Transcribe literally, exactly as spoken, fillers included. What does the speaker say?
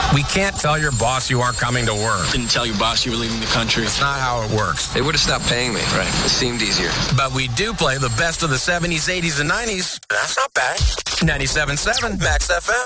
We can't tell your boss you aren't coming to work. Didn't tell your boss you were leaving the country. It's not how it works. They would have stopped paying me. Right. It seemed easier. But we do play the best of the seventies, eighties, and nineties. That's not bad. ninety-seven point seven Max F M.